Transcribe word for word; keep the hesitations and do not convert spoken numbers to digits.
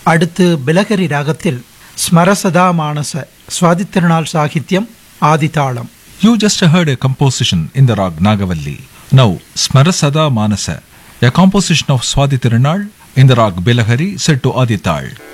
அடுத்து பிலகரி ராகத்தில் ஸ்மரசதா மானச சுவாதி திருநாள் சாகித்யம் ஆதிதாளம். You just heard a composition in the rag Nagavalli. Now, Smarasada Manasa, a composition of Swadhi Tirunal in the rag Bilahari set to Adital.